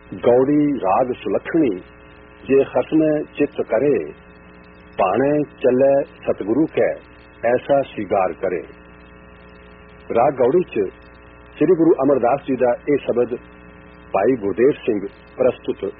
गौड़ी राग सुलखणी जे खसम चित करे, भाणे चले सतगुरु कै ऐसा श्रृंगार करे। राग गौड़ी च श्री गुरु अमरदास जी का यह शब्द भाई गुरदेव सिंह प्रस्तुत